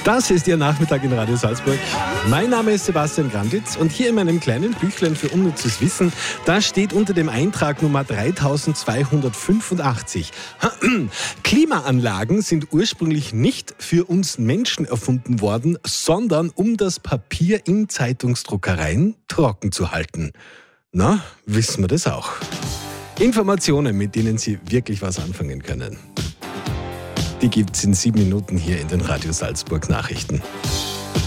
Das ist Ihr Nachmittag in Radio Salzburg. Mein Name ist Sebastian Granditz und hier in meinem kleinen Büchlein für unnützes Wissen, da steht unter dem Eintrag Nummer 3285. Klimaanlagen sind ursprünglich nicht für uns Menschen erfunden worden, sondern um das Papier in Zeitungsdruckereien trocken zu halten. Na, wissen wir das auch. Informationen, mit denen Sie wirklich was anfangen können. Die gibt's in 7 Minuten hier in den Radio Salzburg Nachrichten.